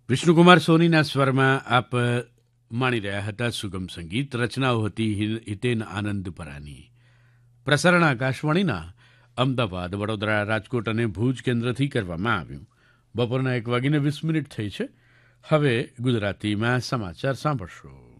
વિષ્ણુકુમાર સોનીના સ્વરમાં આપ માણી રહ્યા હતા સુગમ સંગીત. રચનાઓ હતી હિતેન આનંદ પરાની. પ્રસારણ આકાશવાણીના અમદાવાદ, વડોદરા, રાજકોટ અને ભુજ કેન્દ્રથી કરવામાં આવ્યું. બપોરના 1:20 થઈ છે. હવે ગુજરાતીમાં સમાચાર સાંભળશો.